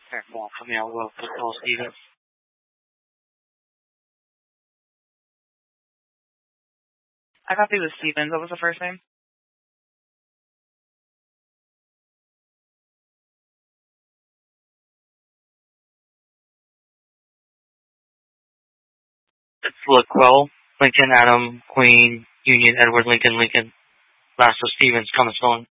Airfall coming out well for Paul Stevens. I thought he was Stevens. What was the first name? It's Laquel, Lincoln, Adam, Queen, Union, Edward, Lincoln, Lincoln. Last was Stevens, Thomas Stone.